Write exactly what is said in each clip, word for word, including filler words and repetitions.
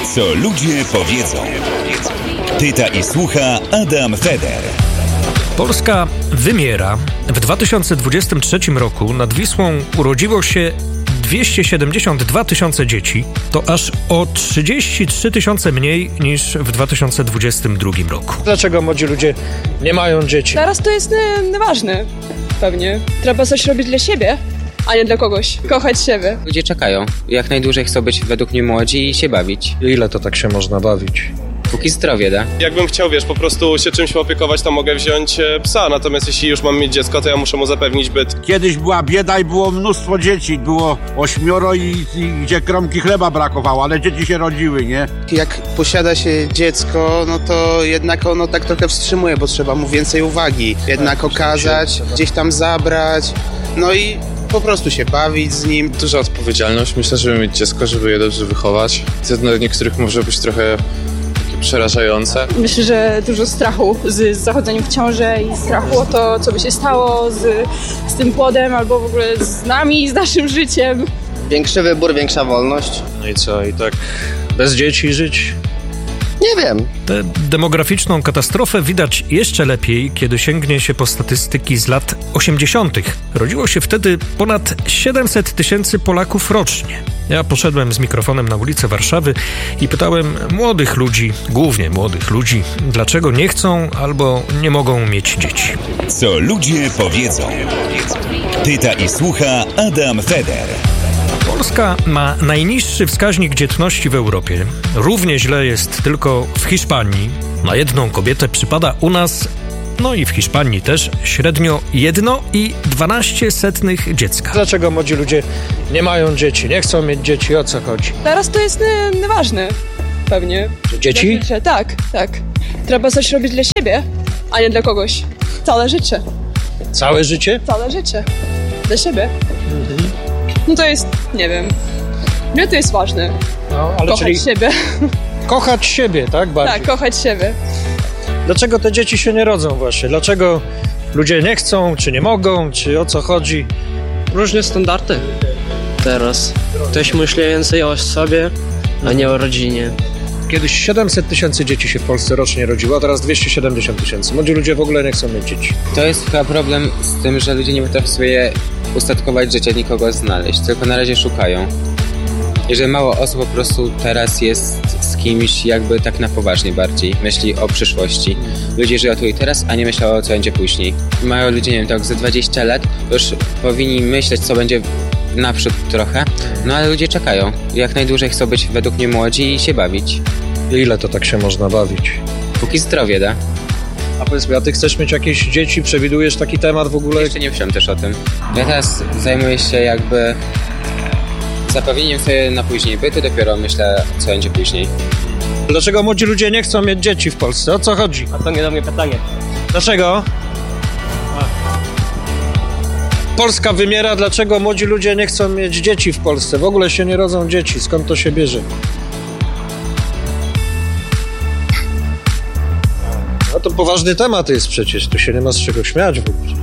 Co ludzie powiedzą. Pyta i słucha Adam Feder. Polska wymiera. W dwa tysiące dwudziestym trzecim roku nad Wisłą urodziło się dwieście siedemdziesiąt dwa tysiące dzieci. To aż o trzydzieści trzy tysiące mniej niż w dwa tysiące dwudziestym drugim roku. Dlaczego młodzi ludzie nie mają dzieci? Teraz to jest ważne, pewnie. Trzeba coś robić dla siebie, a nie dla kogoś. Kochać siebie. Ludzie czekają. Jak najdłużej chcą być według mnie młodzi i się bawić. Ile to tak się można bawić? Póki zdrowie da. Jakbym chciał, wiesz, po prostu się czymś opiekować, to mogę wziąć psa, natomiast jeśli już mam mieć dziecko, to ja muszę mu zapewnić byt. Kiedyś była bieda i było mnóstwo dzieci, było ośmioro i, i gdzie kromki chleba brakowało, ale dzieci się rodziły, nie? Jak posiada się dziecko, no to jednak ono tak trochę wstrzymuje, bo trzeba mu więcej uwagi. Jednak okazać, gdzieś tam zabrać, no i po prostu się bawić z nim. Duża odpowiedzialność, myślę, żeby mieć dziecko, żeby je dobrze wychować. To dla niektórych może być trochę przerażające. Myślę, że dużo strachu z, z zachodzeniem w ciążę i strachu o to, co by się stało z, z tym płodem, albo w ogóle z nami, z naszym życiem. Większy wybór, większa wolność. No i co, i tak bez dzieci żyć? Nie wiem. Tę demograficzną katastrofę widać jeszcze lepiej, kiedy sięgnie się po statystyki z lat osiemdziesiątych. Rodziło się wtedy ponad siedemset tysięcy Polaków rocznie. Ja poszedłem z mikrofonem na ulicę Warszawy i pytałem młodych ludzi, głównie młodych ludzi, dlaczego nie chcą albo nie mogą mieć dzieci. Co ludzie powiedzą. Pyta i słucha Adam Feder. Polska ma najniższy wskaźnik dzietności w Europie. Równie źle jest tylko w Hiszpanii. Na jedną kobietę przypada u nas, no i w Hiszpanii też, średnio jedno i dwanaście setnych dziecka. Dlaczego młodzi ludzie nie mają dzieci, nie chcą mieć dzieci, o co chodzi? Teraz to jest ważne, pewnie. Dzieci? Życie. Tak, tak. Trzeba coś robić dla siebie, a nie dla kogoś. Całe życie. Całe życie? Całe życie. Dla siebie. Mhm. No to jest, nie wiem, mnie to jest ważne. No, ale kochać czyli siebie. Kochać siebie, tak? Bardziej. Tak, kochać siebie. Dlaczego te dzieci się nie rodzą właśnie? Dlaczego ludzie nie chcą, czy nie mogą, czy o co chodzi? Różne standardy teraz. Ktoś myśli więcej o sobie, a nie o rodzinie. Kiedyś siedemset tysięcy dzieci się w Polsce rocznie rodziło, a teraz dwieście siedemdziesiąt tysięcy. Młodzi ludzie w ogóle nie chcą mieć dzieci. To jest chyba problem z tym, że ludzie nie potrafią sobie ustatkować życia, nikogo znaleźć, tylko na razie szukają. I że mało osób po prostu teraz jest z kimś jakby tak na poważnie bardziej. Myśli o przyszłości. Ludzie żyją tu i teraz, a nie myślą o co będzie później. Mają ludzie, nie wiem, tak za dwadzieścia lat już powinni myśleć, co będzie naprzód trochę, no ale ludzie czekają. Jak najdłużej chcą być według mnie młodzi i się bawić. Ile to tak się można bawić? Póki zdrowie da. A powiedz mi, a ty chcesz mieć jakieś dzieci? Przewidujesz taki temat w ogóle? Jeszcze nie myślałem też o tym. Ja teraz zajmuję się jakby zapewnieniem sobie na później bytu, dopiero myślę, co będzie później. Dlaczego młodzi ludzie nie chcą mieć dzieci w Polsce? O co chodzi? A to nie do mnie pytanie. Dlaczego? Polska wymiera, dlaczego młodzi ludzie nie chcą mieć dzieci w Polsce? W ogóle się nie rodzą dzieci, skąd to się bierze? No to poważny temat jest przecież, tu się nie ma z czego śmiać w ogóle.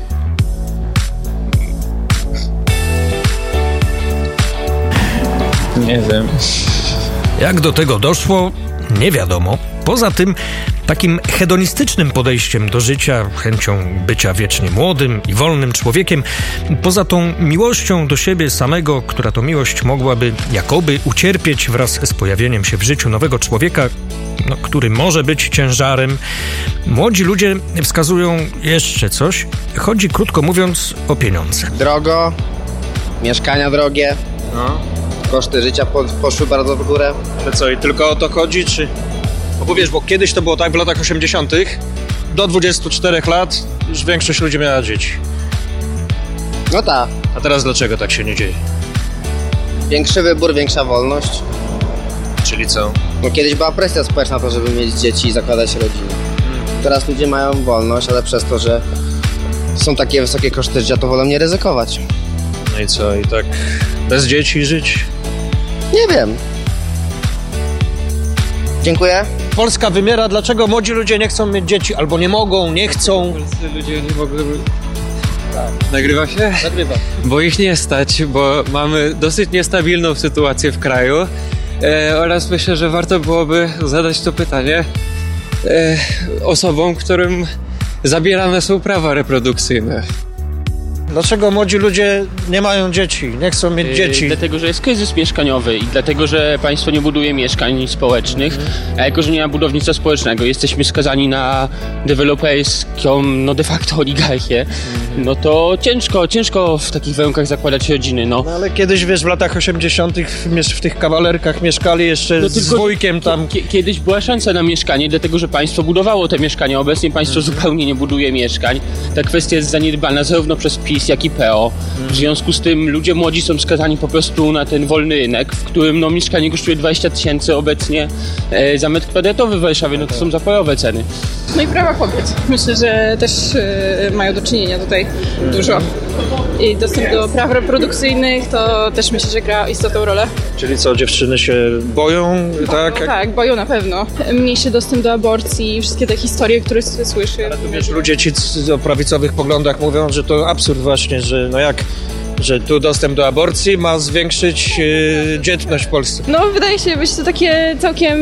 Nie wiem. Jak do tego doszło, nie wiadomo. Poza tym takim hedonistycznym podejściem do życia, chęcią bycia wiecznie młodym i wolnym człowiekiem, poza tą miłością do siebie samego, która to miłość mogłaby jakoby ucierpieć wraz z pojawieniem się w życiu nowego człowieka, no, który może być ciężarem, młodzi ludzie wskazują jeszcze coś. Chodzi, krótko mówiąc, o pieniądze. Drogo, mieszkania drogie, no. Koszty życia po, poszły bardzo w górę. Ale co, i tylko o to chodzi, czy... Bo wiesz, bo kiedyś to było tak w latach osiemdziesiątych, do dwudziestu czterech lat już większość ludzi miała dzieci. No tak. A teraz dlaczego tak się nie dzieje? Większy wybór, większa wolność. Czyli co? No kiedyś była presja społeczna na to, żeby mieć dzieci i zakładać rodziny. Hmm. Teraz ludzie mają wolność, ale przez to, że są takie wysokie koszty życia, to wolą nie ryzykować. No i co, i tak bez dzieci żyć? Nie wiem. Dziękuję. Polska wymiera, dlaczego młodzi ludzie nie chcą mieć dzieci, albo nie mogą, nie chcą? Polscy ludzie nie mogą... Nagrywa się? Nagrywa. Bo ich nie stać, bo mamy dosyć niestabilną sytuację w kraju E, oraz myślę, że warto byłoby zadać to pytanie e, osobom, którym zabierane są prawa reprodukcyjne. Dlaczego młodzi ludzie nie mają dzieci, nie chcą mieć Yy, dzieci? Dlatego, że jest kryzys mieszkaniowy i dlatego, że państwo nie buduje mieszkań społecznych, a jako, że nie ma budownictwa społecznego, jesteśmy skazani na deweloperską, no de facto oligarchię, no to ciężko, ciężko w takich warunkach zakładać rodziny, no. No ale kiedyś, wiesz, w latach osiemdziesiątych w, miesz- w tych kawalerkach mieszkali jeszcze No z tylko, wujkiem tam. K- kiedyś była szansa na mieszkanie, dlatego, że państwo budowało te mieszkania, obecnie państwo zupełnie nie buduje mieszkań. Ta kwestia jest zaniedbana zarówno przez PiS, jak i P O. W związku z tym ludzie młodzi są skazani po prostu na ten wolny rynek, w którym no, mieszkanie kosztuje dwadzieścia tysięcy obecnie e, za metr kwadratowy w Warszawie, no to są zaporowe ceny. No i prawa kobiet. Myślę, że też y, mają do czynienia tutaj dużo. I dostęp do praw reprodukcyjnych to też myślę, że gra istotną rolę. Czyli co, dziewczyny się boją, tak? No, tak, boją na pewno. Mniejszy dostęp do aborcji, wszystkie te historie, które się słyszy. Ale tu, wiesz, ludzie ci c- o prawicowych poglądach mówią, że to absurd właśnie, że no jak, że tu dostęp do aborcji ma zwiększyć yy, dzietność w Polsce. No, wydaje się być to takie całkiem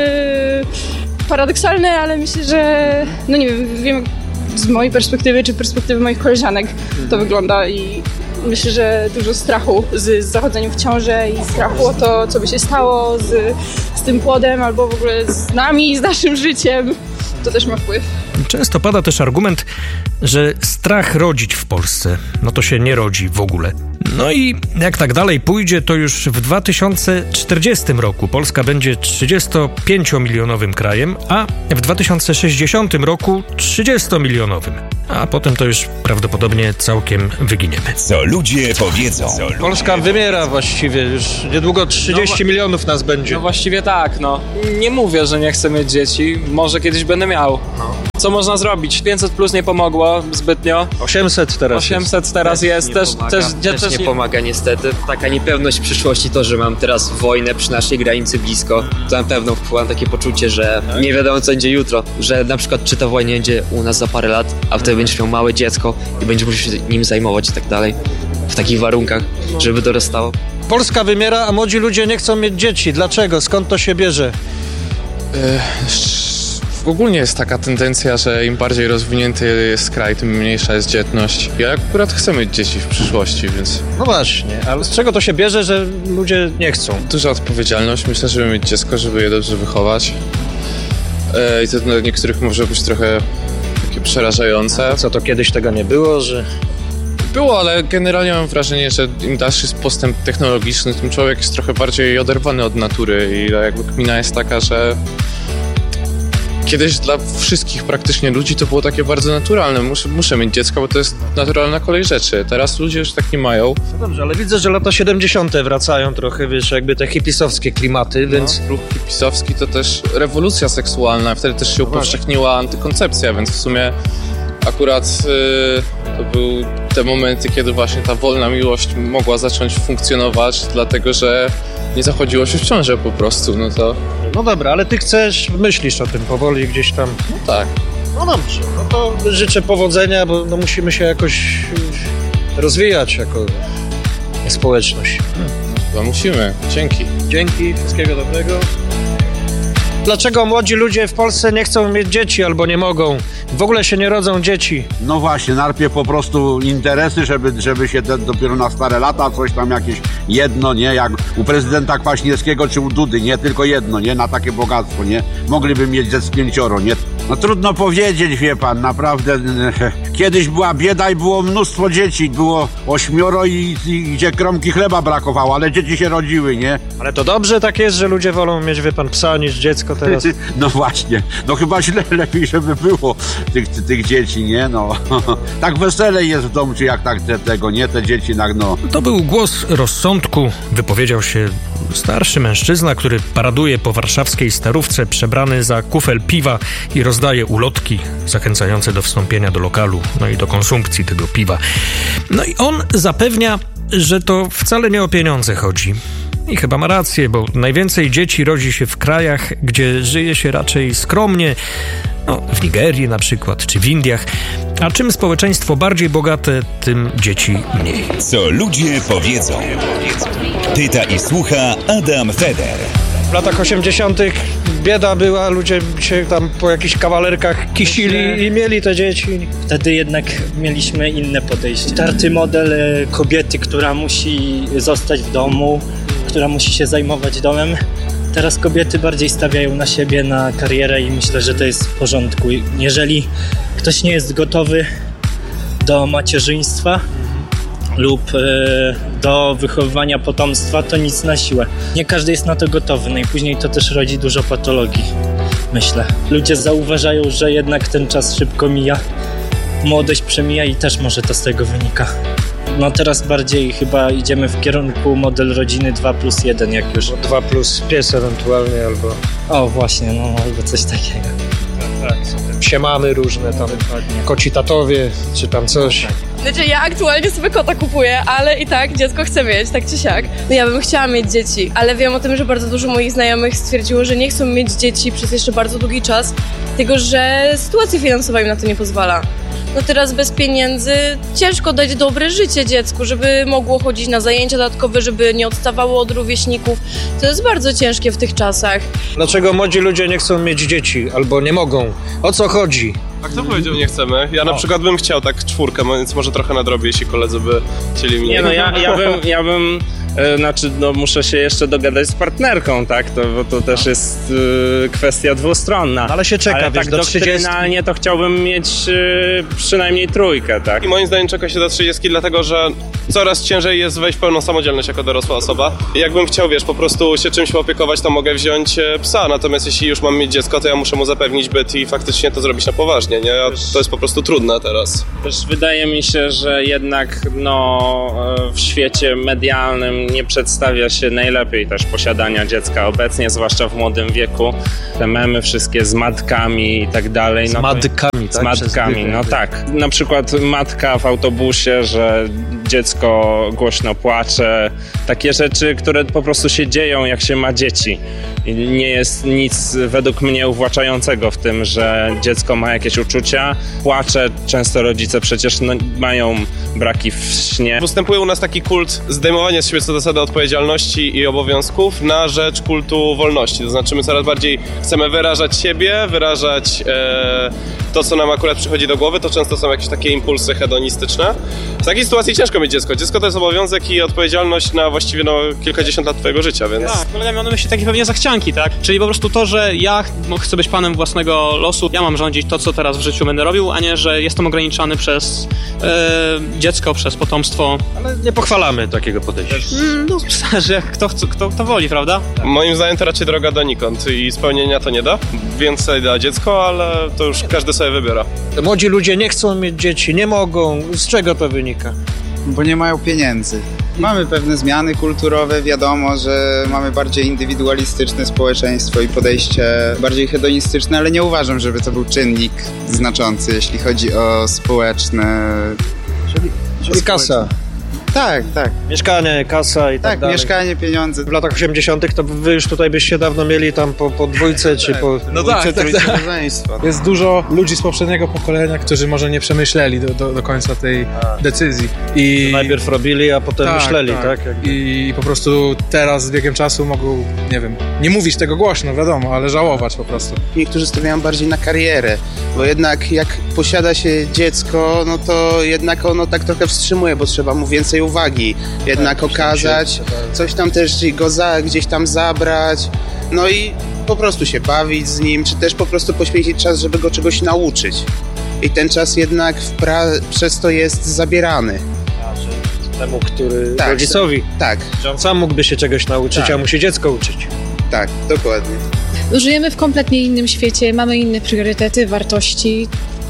y, paradoksalne, ale myślę, że no nie wiem, wiem z mojej perspektywy, czy perspektywy moich koleżanek to wygląda i myślę, że dużo strachu z, z zachodzeniem w ciążę i strachu o to, co by się stało z, z tym płodem albo w ogóle z nami, z naszym życiem. To też ma wpływ. Często pada też argument, że strach rodzić w Polsce, no to się nie rodzi w ogóle. No i jak tak dalej pójdzie, to już w dwa tysiące czterdziestym roku Polska będzie trzydziestopięciomilionowym krajem, a w dwa tysiące sześćdziesiątym roku trzydziestomilionowym. A potem to już prawdopodobnie całkiem wyginiemy. Co ludzie powiedzą. Polska wymiera właściwie, już niedługo trzydzieści milionów nas będzie. No właściwie tak, no. Nie mówię, że nie chcę mieć dzieci, może kiedyś będę miał. Co można zrobić? pięćset plus nie pomogło zbytnio. osiemset teraz osiemset jest. teraz jest, też, pomaga, też, też, też nie, nie pomaga niestety. Taka niepewność przyszłości, to, że mam teraz wojnę przy naszej granicy blisko, to na pewno wpływa na takie poczucie, że nie wiadomo co będzie jutro, że na przykład czy ta wojna będzie u nas za parę lat, a wtedy będziesz miał małe dziecko i będziesz musiał się nim zajmować i tak dalej. W takich warunkach, żeby dorastało. Polska wymiera, a młodzi ludzie nie chcą mieć dzieci. Dlaczego? Skąd to się bierze? Ogólnie jest taka tendencja, że im bardziej rozwinięty jest kraj, tym mniejsza jest dzietność. Ja akurat chcę mieć dzieci w przyszłości, więc... No właśnie, ale z czego to się bierze, że ludzie nie chcą? Duża odpowiedzialność, myślę, żeby mieć dziecko, żeby je dobrze wychować. E, I to dla niektórych może być trochę takie przerażające. Co, to kiedyś tego nie było, że... Było, ale generalnie mam wrażenie, że im dalszy jest postęp technologiczny, tym człowiek jest trochę bardziej oderwany od natury i jakby kmina jest taka, że kiedyś dla wszystkich praktycznie ludzi to było takie bardzo naturalne. Muszę, muszę mieć dziecko, bo to jest naturalna kolej rzeczy. Teraz ludzie już tak nie mają. No dobrze, ale widzę, że lata siedemdziesiąte wracają trochę, wiesz, jakby te hipisowskie klimaty, więc... No, ruch hipisowski to też rewolucja seksualna. Wtedy też się upowszechniła antykoncepcja, więc w sumie akurat yy, to były te momenty, kiedy właśnie ta wolna miłość mogła zacząć funkcjonować, dlatego że nie zachodziło się w ciążę po prostu, no to... No dobra, ale ty chcesz, myślisz o tym powoli gdzieś tam. No tak. No dobrze, no to życzę powodzenia, bo no musimy się jakoś rozwijać jako społeczność. Chyba musimy. Dzięki. Dzięki, wszystkiego dobrego. Dlaczego młodzi ludzie w Polsce nie chcą mieć dzieci albo nie mogą? W ogóle się nie rodzą dzieci. No właśnie, najpierw po prostu interesy, żeby, żeby się de, dopiero na stare lata coś tam jakieś jedno, nie? Jak u prezydenta Kwaśniewskiego czy u Dudy, nie? Tylko jedno, nie? Na takie bogactwo, nie? Mogliby mieć ze z pięcioro, nie? No trudno powiedzieć, wie pan, naprawdę. Kiedyś była bieda i było mnóstwo dzieci, było ośmioro i, i gdzie kromki chleba brakowało, ale dzieci się rodziły, nie? Ale to dobrze tak jest, że ludzie wolą mieć, wie pan, psa niż dziecko teraz. No właśnie, no chyba źle, lepiej, żeby było tych, tych dzieci, nie? No, tak weselej jest w domu, czy jak tak te, tego, nie? Te dzieci, no. To był głos rozsądku, wypowiedział się starszy mężczyzna, który paraduje po warszawskiej Starówce przebrany za kufel piwa i rozdaje ulotki zachęcające do wstąpienia do lokalu, no i do konsumpcji tego piwa. No i on zapewnia, że to wcale nie o pieniądze chodzi. I chyba ma rację, bo najwięcej dzieci rodzi się w krajach, gdzie żyje się raczej skromnie, no, w Nigerii na przykład, czy w Indiach. A czym społeczeństwo bardziej bogate, tym dzieci mniej. Co ludzie powiedzą. Pyta i słucha Adam Feder. W latach osiemdziesiątych bieda była, ludzie się tam po jakichś kawalerkach kisili i mieli te dzieci. Wtedy jednak mieliśmy inne podejście. Tarty model kobiety, która musi zostać w domu, która musi się zajmować domem. Teraz kobiety bardziej stawiają na siebie, na karierę i myślę, że to jest w porządku. Jeżeli ktoś nie jest gotowy do macierzyństwa lub do wychowywania potomstwa, to nic na siłę. Nie każdy jest na to gotowy, no i później to też rodzi dużo patologii, myślę. Ludzie zauważają, że jednak ten czas szybko mija, młodość przemija i też może to z tego wynika. No teraz bardziej chyba idziemy w kierunku model rodziny dwa plus jeden, jak już. dwa plus pies ewentualnie, albo... O właśnie, no albo coś takiego. Tak, tak. Siemamy różne tam, koci tatowie, czy tam coś. Znaczy ja aktualnie sobie kota kupuję, ale i tak dziecko chcę mieć, tak czy siak. No ja bym chciała mieć dzieci, ale wiem o tym, że bardzo dużo moich znajomych stwierdziło, że nie chcą mieć dzieci przez jeszcze bardzo długi czas, tylko że sytuacja finansowa im na to nie pozwala. No teraz bez pieniędzy ciężko dać dobre życie dziecku, żeby mogło chodzić na zajęcia dodatkowe, żeby nie odstawało od rówieśników. To jest bardzo ciężkie w tych czasach. Dlaczego młodzi ludzie nie chcą mieć dzieci albo nie mogą? O co chodzi? A kto powiedział, nie chcemy? Ja na O. przykład bym chciał tak czwórkę, więc może trochę nadrobię, jeśli koledzy by chcieli mnie. Nie no, ja, ja bym, ja bym e, znaczy no muszę się jeszcze dogadać z partnerką, tak? To, bo to też jest e, kwestia dwustronna. Ale się czeka, Ale wiesz, tak do trzydziestki. doktrynalnie to chciałbym mieć e, przynajmniej trójkę, tak? I moim zdaniem czeka się do trzydziestki, dlatego że coraz ciężej jest wejść w pełną samodzielność jako dorosła osoba. I jakbym chciał, wiesz, po prostu się czymś opiekować, to mogę wziąć e, psa, natomiast jeśli już mam mieć dziecko, to ja muszę mu zapewnić byt i faktycznie to zrobić na poważnie, nie? A to jest po prostu trudne teraz. Też wydaje mi się, że jednak no, e, w świecie medialnym nie przedstawia się najlepiej też posiadania dziecka obecnie, zwłaszcza w młodym wieku. Te memy wszystkie z matkami i tak dalej. Z no to- matkami, Z tak? matkami, Przez no dychę. tak. Na przykład matka w autobusie, że dziecko głośno płacze. Takie rzeczy, które po prostu się dzieją, jak się ma dzieci. I nie jest nic według mnie uwłaczającego w tym, że dziecko ma jakieś uczucia, płacze. Często rodzice przecież no, mają braki w śnie. Występuje u nas taki kult zdejmowania z siebie co do zasady odpowiedzialności i obowiązków na rzecz kultu wolności. To znaczy my coraz bardziej chcemy wyrażać siebie, wyrażać e, to, co nam akurat przychodzi do głowy. To często są jakieś takie impulsy hedonistyczne. W takiej sytuacji ciężko mieć dziecko. Dziecko to jest obowiązek i odpowiedzialność na właściwie no, kilkadziesiąt lat twojego życia, więc... Tak, polega mi na myśli takie pewnie zachcianki, tak? Czyli po prostu to, że ja ch- chcę być panem własnego losu, ja mam rządzić to, co teraz w życiu będę robił, a nie, że jestem ograniczany przez e, dziecko, przez potomstwo. Ale nie pochwalamy takiego podejścia. Mm, no, że kto, chce- kto, kto woli, prawda? Moim zdaniem to raczej droga donikąd i spełnienia to nie da. Więcej da dziecko, ale to już każdy sobie wybiera. Młodzi ludzie nie chcą mieć dzieci, nie mogą. Z czego to wynika? Bo nie mają pieniędzy. Mamy pewne zmiany kulturowe, wiadomo, że mamy bardziej indywidualistyczne społeczeństwo i podejście bardziej hedonistyczne, ale nie uważam, żeby to był czynnik znaczący, jeśli chodzi o społeczne... Czyli, czyli kasa. Tak, tak. Mieszkanie, kasa i tak, Tak, dalej. mieszkanie, pieniądze. W latach osiemdziesiątych to wy już tutaj byście dawno mieli tam po, po dwójce, czy po No dwójce, tak, tak, trójce tak. rodzeństwa. Jest dużo ludzi z poprzedniego pokolenia, którzy może nie przemyśleli do, do, do końca tej decyzji. I najpierw robili, a potem myśleli, tak? I po prostu teraz z biegiem czasu mogą, nie wiem, nie mówić tego głośno, wiadomo, ale żałować po prostu. Niektórzy stawiają bardziej na karierę, bo jednak jak posiada się dziecko, no to jednak ono tak trochę wstrzymuje, bo trzeba mu więcej uwagi jednak tak, okazać, coś tam też go za, gdzieś tam zabrać, no i po prostu się bawić z nim, czy też po prostu poświęcić czas, żeby go czegoś nauczyć. I ten czas jednak w pra- przez to jest zabierany. Temu, który Tak, rodzicowi. Tak. Że on sam mógłby się czegoś nauczyć, Tak. a musi dziecko uczyć. Tak, dokładnie. Żyjemy w kompletnie innym świecie, mamy inne priorytety, wartości.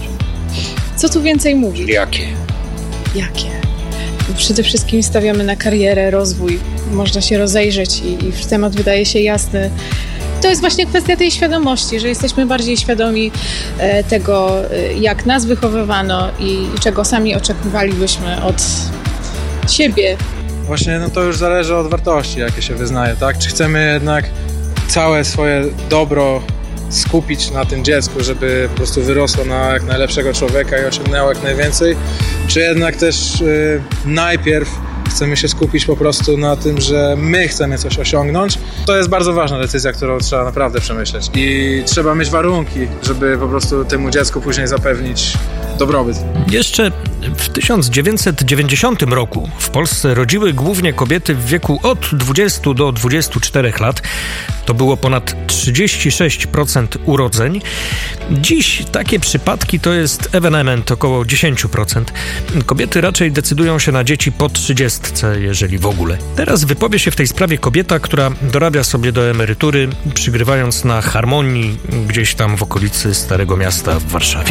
Co tu więcej mówić? Jakie? Jakie? Przede wszystkim stawiamy na karierę, rozwój. Można się rozejrzeć i, i temat wydaje się jasny. To jest właśnie kwestia tej świadomości, że jesteśmy bardziej świadomi e, tego, e, jak nas wychowywano i, i czego sami oczekiwalibyśmy od siebie. Właśnie no to już zależy od wartości, jakie się wyznaje, tak? Czy chcemy jednak całe swoje dobro skupić na tym dziecku, żeby po prostu wyrosło na jak najlepszego człowieka i osiągnęło jak najwięcej, czy jednak też y, najpierw chcemy się skupić po prostu na tym, że my chcemy coś osiągnąć. To jest bardzo ważna decyzja, którą trzeba naprawdę przemyśleć i trzeba mieć warunki, żeby po prostu temu dziecku później zapewnić dobrobyt. Jeszcze w tysiąc dziewięćset dziewięćdziesiątym roku w Polsce rodziły głównie kobiety w wieku od dwudziestu do dwudziestu czterech lat. To było ponad trzydzieści sześć procent urodzeń. Dziś takie przypadki to jest ewenement około dziesięć procent. Kobiety raczej decydują się na dzieci po trzydziestce, jeżeli w ogóle. Teraz wypowie się w tej sprawie kobieta, która dorabia sobie do emerytury, przygrywając na Harmonii gdzieś tam w okolicy Starego Miasta w Warszawie.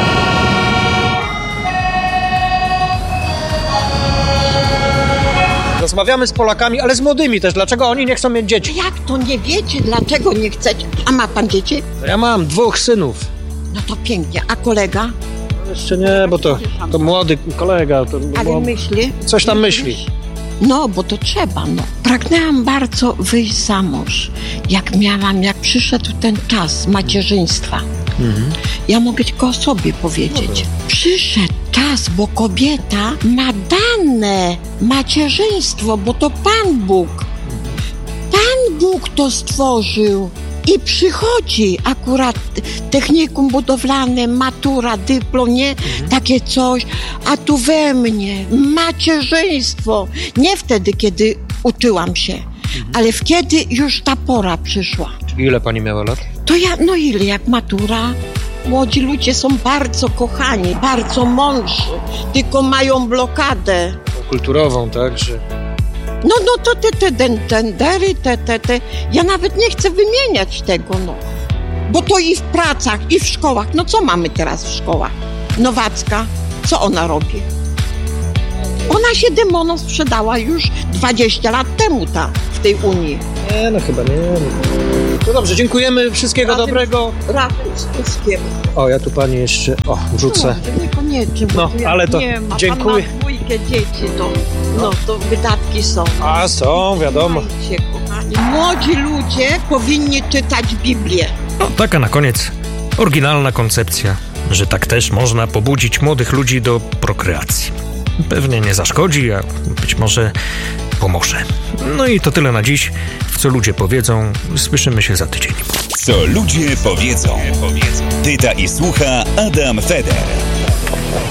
Rozmawiamy z Polakami, ale z młodymi też. Dlaczego oni nie chcą mieć dzieci? Jak to nie wiecie, dlaczego nie chcecie? A ma pan dzieci? Ja mam dwóch synów. No to pięknie. A kolega? Jeszcze nie, bo to, to młody kolega. To, Ale bo, myśli? Coś tam myśli. No, bo to trzeba, no. Pragnęłam bardzo wyjść za mąż. Jak miałam, jak przyszedł ten czas macierzyństwa. Mhm. Ja mogę tylko o sobie powiedzieć. Przyszedł czas, bo kobieta ma dane macierzyństwo, bo to Pan Bóg. Pan Bóg to stworzył. I przychodzi akurat technikum budowlane, matura, dyplom, nie? Mhm. Takie coś. A tu we mnie macierzyństwo. Nie wtedy, kiedy uczyłam się, mhm. ale w kiedy już ta pora przyszła. Ile pani miała lat? To ja, no ile, jak matura? Młodzi ludzie są bardzo kochani, bardzo mądrzy, tylko mają blokadę. Kulturową, tak? Że... No, no to te, te tendery, te, te, te. Ja nawet nie chcę wymieniać tego, no. Bo to i w pracach, i w szkołach. No co mamy teraz w szkołach? Nowacka, co ona robi? Ona się demonom sprzedała już dwadzieścia lat temu, ta, w tej Unii. Nie, no chyba nie. No dobrze, dziękujemy, wszystkiego Razem, dobrego. Razem z wszystkim. O, ja tu pani jeszcze, o, wrzucę. No, niekoniecznie, bo No, tu ja ale to nie ma. dziękuję. Pan ma dwójkę dzieci, to, no, to wydatki są. A, są, wiadomo. Słuchajcie, kochani, młodzi ludzie powinni czytać Biblię. No, taka na koniec oryginalna koncepcja, że tak też można pobudzić młodych ludzi do prokreacji. Pewnie nie zaszkodzi, a być może pomoże. No i to tyle na dziś. W Co Ludzie Powiedzą. Słyszymy się za tydzień. Co ludzie powiedzą. Pyta i słucha Adam Feder.